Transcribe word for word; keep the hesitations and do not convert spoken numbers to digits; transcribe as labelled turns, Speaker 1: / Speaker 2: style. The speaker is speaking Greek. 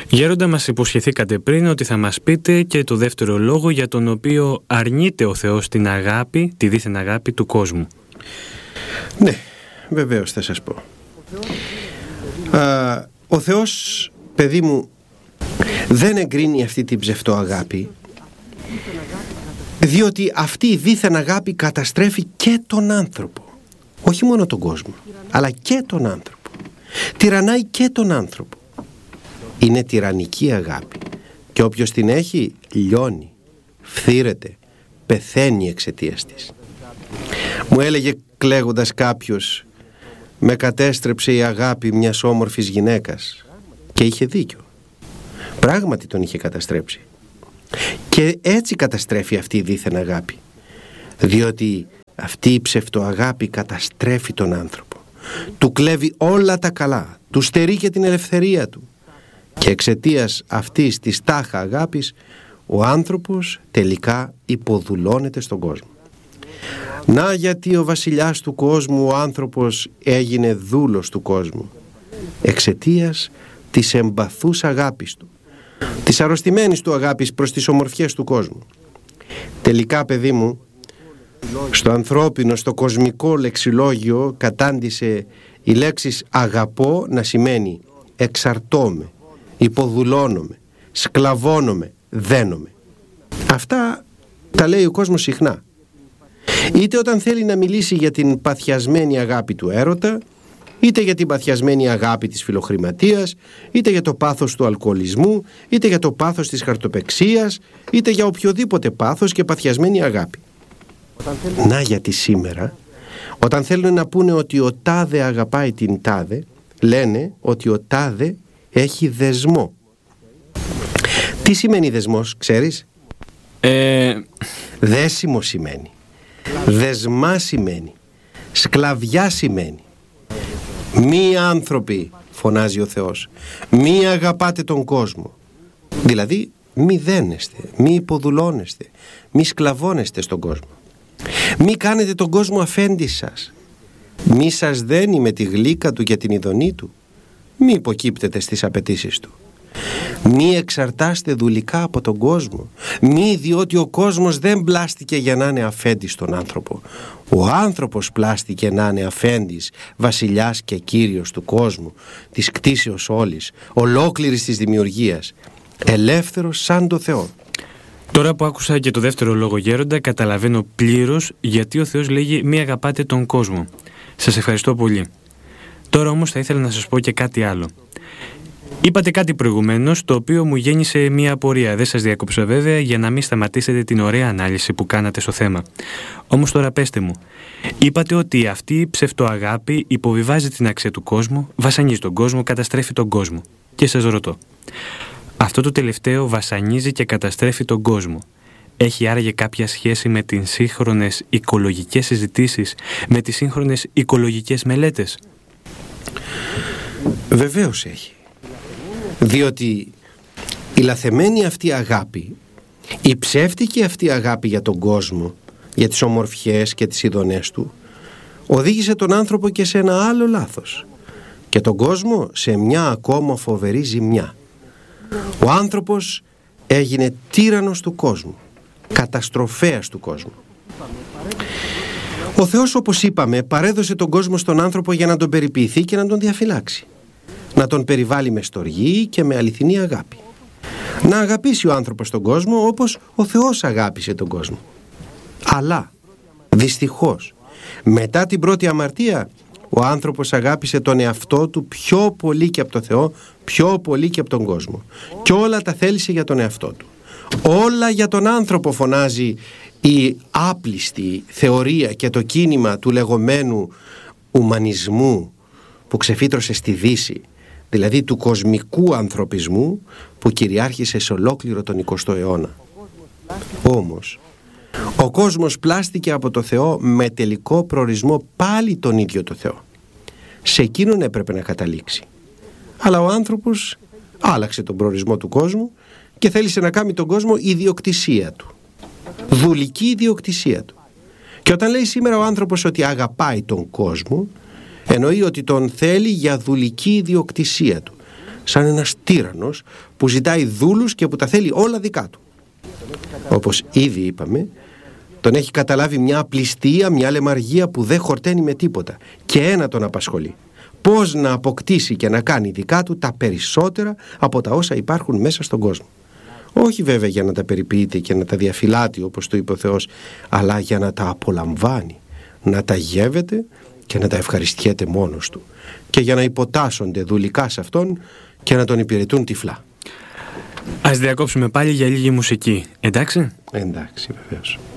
Speaker 1: Γέροντα, μας υποσχεθήκατε πριν ότι θα μας πείτε και το δεύτερο λόγο για τον οποίο αρνείται ο Θεός την αγάπη, τη δίθεν αγάπη του κόσμου.
Speaker 2: Ναι, βεβαίως θα σας πω. Α, ο Θεός, παιδί μου, δεν εγκρίνει αυτή την ψευτοαγάπη, διότι αυτή η δίθεν αγάπη καταστρέφει και τον άνθρωπο. Όχι μόνο τον κόσμο, αλλά και τον άνθρωπο. Τυραννάει και τον άνθρωπο. Είναι τυραννική αγάπη και όποιος την έχει λιώνει, φθήρεται, πεθαίνει εξαιτίας της. Μου έλεγε κλαίγοντας κάποιος, με κατέστρεψε η αγάπη μιας όμορφης γυναίκας, και είχε δίκιο. Πράγματι τον είχε καταστρέψει. Και έτσι καταστρέφει αυτή η δίθεν αγάπη, διότι αυτή η ψευτοαγάπη καταστρέφει τον άνθρωπο, του κλέβει όλα τα καλά, του στερεί και την ελευθερία του, και εξαιτίας αυτής της τάχα αγάπης ο άνθρωπος τελικά υποδουλώνεται στον κόσμο. Να γιατί ο βασιλιάς του κόσμου, ο άνθρωπος, έγινε δούλος του κόσμου, εξαιτίας της εμπαθούς αγάπης του, της αρρωστημένης του αγάπης προς τις ομορφιές του κόσμου. Τελικά, παιδί μου, στο ανθρώπινο, στο κοσμικό λεξιλόγιο κατάντησε η λέξη αγαπώ να σημαίνει εξαρτώμαι, υποδουλώνομαι, σκλαβώνομαι, δένομαι. Αυτά τα λέει ο κόσμος συχνά. Είτε όταν θέλει να μιλήσει για την παθιασμένη αγάπη του έρωτα, είτε για την παθιασμένη αγάπη της φιλοχρηματίας, είτε για το πάθος του αλκοολισμού, είτε για το πάθος της χαρτοπεξίας, είτε για οποιοδήποτε πάθος και παθιασμένη αγάπη. Να γιατί σήμερα, όταν θέλουν να πούνε ότι ο τάδε αγαπάει την τάδε, λένε ότι ο τάδε έχει δεσμό. Τι σημαίνει δεσμός, ξέρεις?
Speaker 1: Ε...
Speaker 2: Δέσιμο σημαίνει, δεσμά σημαίνει, σκλαβιά σημαίνει. Μη άνθρωποι, φωνάζει ο Θεός, μη αγαπάτε τον κόσμο. Δηλαδή μη δένεστε, μη υποδουλώνεστε, μη σκλαβώνεστε στον κόσμο. Μη κάνετε τον κόσμο αφέντη σας. Μη σας δένει με τη γλύκα του και την ειδονή του. Μη υποκύπτετε στις απαιτήσεις του. Μη εξαρτάστε δουλικά από τον κόσμο. Μη, διότι ο κόσμος δεν πλάστηκε για να είναι αφέντης στον άνθρωπο. Ο άνθρωπος πλάστηκε να είναι αφέντης, βασιλιάς και κύριος του κόσμου, της κτήσεως όλης, ολόκληρης της δημιουργίας, ελεύθερος σαν το Θεό.
Speaker 1: Τώρα που άκουσα και το δεύτερο λόγο, Γέροντα, καταλαβαίνω πλήρως γιατί ο Θεός λέγει μη αγαπάτε τον κόσμο. Σας ευχαριστώ πολύ. Τώρα όμως θα ήθελα να σας πω και κάτι άλλο. Είπατε κάτι προηγουμένως το οποίο μου γέννησε μία απορία. Δεν σας διακόψα βέβαια για να μην σταματήσετε την ωραία ανάλυση που κάνατε στο θέμα. Όμως τώρα πέστε μου, είπατε ότι αυτή η ψευτοαγάπη υποβιβάζει την αξία του κόσμου, βασανίζει τον κόσμο, καταστρέφει τον κόσμο. Και σας ρωτώ, αυτό το τελευταίο βασανίζει και καταστρέφει τον κόσμο. Έχει άραγε κάποια σχέση με τις σύγχρονες οικολογικές συζητήσεις, με τις σύγχρονες οικολογικές μελέτες?
Speaker 2: Βεβαίως έχει. Διότι η λαθεμένη αυτή αγάπη, η ψεύτικη αυτή αγάπη για τον κόσμο, για τις ομορφιές και τις ειδονές του, οδήγησε τον άνθρωπο και σε ένα άλλο λάθος και τον κόσμο σε μια ακόμα φοβερή ζημιά. Ο άνθρωπος έγινε τύραννος του κόσμου, καταστροφέας του κόσμου. Ο Θεός, όπως είπαμε, παρέδωσε τον κόσμο στον άνθρωπο για να τον περιποιηθεί και να τον διαφυλάξει, να τον περιβάλλει με στοργή και με αληθινή αγάπη, να αγαπήσει ο άνθρωπος τον κόσμο όπως ο Θεός αγάπησε τον κόσμο. Αλλά δυστυχώς μετά την πρώτη αμαρτία ο άνθρωπος αγάπησε τον εαυτό του πιο πολύ και από τον Θεό, πιο πολύ και από τον κόσμο, και όλα τα θέλησε για τον εαυτό του. Όλα για τον άνθρωπο, φωνάζει η άπλιστη θεωρία και το κίνημα του λεγόμενου ουμανισμού που ξεφύτρωσε στη Δύση, δηλαδή του κοσμικού ανθρωπισμού που κυριάρχησε σε ολόκληρο τον εικοστό αιώνα. Όμως ο κόσμος πλάστηκε από το Θεό με τελικό προορισμό πάλι τον ίδιο το Θεό. Σε εκείνον έπρεπε να καταλήξει. Αλλά ο άνθρωπος άλλαξε τον προορισμό του κόσμου και θέλησε να κάνει τον κόσμο ιδιοκτησία του, δουλική ιδιοκτησία του. Και όταν λέει σήμερα ο άνθρωπος ότι αγαπάει τον κόσμο, εννοεί ότι τον θέλει για δουλική ιδιοκτησία του, σαν ένας τύραννος που ζητάει δούλους και που τα θέλει όλα δικά του. Όπως ήδη είπαμε, τον έχει καταλάβει μια απληστία, μια λεμαργία που δεν χορταίνει με τίποτα. Και ένα τον απασχολεί: πώς να αποκτήσει και να κάνει δικά του τα περισσότερα από τα όσα υπάρχουν μέσα στον κόσμο. Όχι βέβαια για να τα περιποιείται και να τα διαφυλάτει όπως του είπε ο Θεός, αλλά για να τα απολαμβάνει, να τα γεύεται και να τα ευχαριστιέται μόνος του, και για να υποτάσσονται δουλικά σε αυτόν και να τον υπηρετούν τυφλά.
Speaker 1: Ας διακόψουμε πάλι για λίγη μουσική, εντάξει?
Speaker 2: Εντάξει, βεβαίως.